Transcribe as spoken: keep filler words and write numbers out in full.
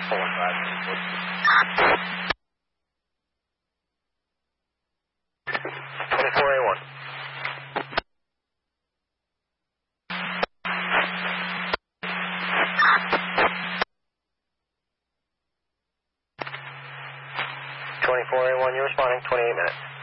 four one five. twenty-four A one. twenty-four A one, you're responding, twenty-eight minutes.